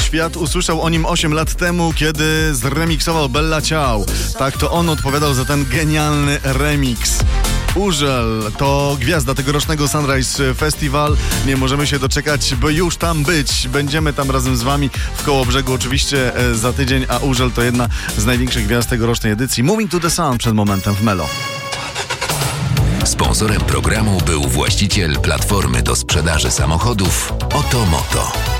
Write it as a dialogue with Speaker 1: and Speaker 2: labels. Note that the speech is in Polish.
Speaker 1: świat usłyszał o nim 8 lat temu, kiedy zremiksował Bella Ciao. Tak, to on odpowiadał za ten genialny remix. Urzel to gwiazda tegorocznego Sunrise Festival. Nie możemy się doczekać, by już tam być. Będziemy tam razem z wami w Kołobrzegu oczywiście za tydzień, a Urzel to jedna z największych gwiazd tegorocznej edycji. Moving to the Sun przed momentem w Melo.
Speaker 2: Sponsorem programu był właściciel platformy do sprzedaży samochodów Otomoto.